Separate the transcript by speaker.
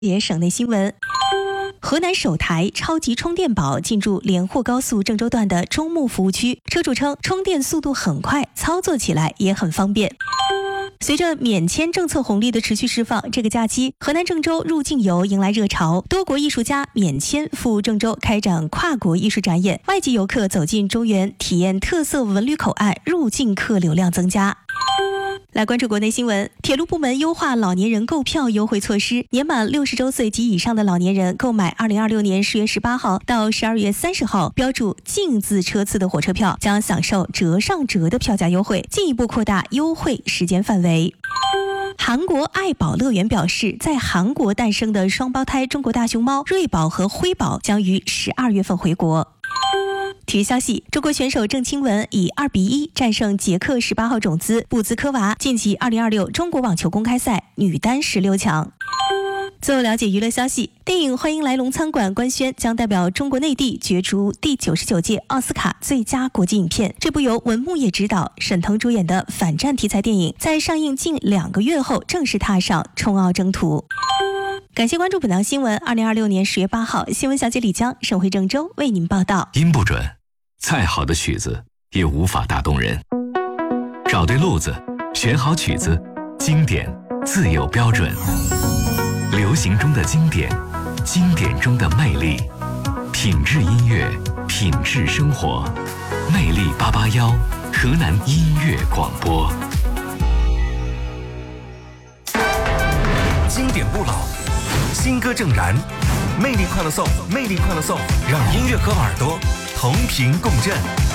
Speaker 1: 也省内新闻。河南首台超级充电宝进驻连霍高速郑州段的中牟服务区，车主称充电速度很快，操作起来也很方便。随着免签政策红利的持续释放，这个假期河南郑州入境游迎来热潮，多国艺术家免签赴郑州开展跨国艺术展演，外籍游客走进中原体验特色文旅口岸，入境客流量增加。来关注国内新闻，铁路部门优化老年人购票优惠措施，年满60周岁及以上的老年人购买2026年10月18号到12月30号标注净字车次的火车票，将享受折上折的票价优惠，进一步扩大优惠时间范围。韩国爱宝乐园表示，在韩国诞生的双胞胎中国大熊猫瑞宝和辉宝将于12月份回国。体育消息，中国选手郑钦文以2-1战胜捷克18号种子布兹科娃，晋级2026中国网球公开赛女单16强。最后了解娱乐消息，电影《欢迎来龙餐馆》官宣将代表中国内地角逐第99届奥斯卡最佳国际影片。这部由文牧野执导、沈腾主演的反战题材电影，在上映近2个月后正式踏上冲奥征途。感谢关注本档新闻。2026年10月8号，新闻小姐李江，省会郑州为您报道。
Speaker 2: 音不准，再好的曲子也无法打动人。找对路子，选好曲子，经典自有标准。流行中的经典，经典中的魅力，品质音乐，品质生活。魅力881，河南音乐广播。
Speaker 3: 经典不老，新歌正燃，魅力快乐颂，魅力快乐颂，让音乐和耳朵同频共振。